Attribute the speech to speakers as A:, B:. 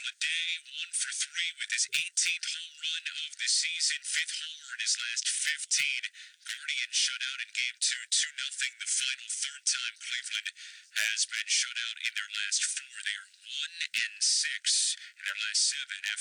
A: Day, 1 for 3 with his 18th home run of the season, 5th homer in his last 15. Guardians shut out in Game 2, 2-0. The final third time Cleveland has been shut out in their last 4. They are 1-6 in their last 7.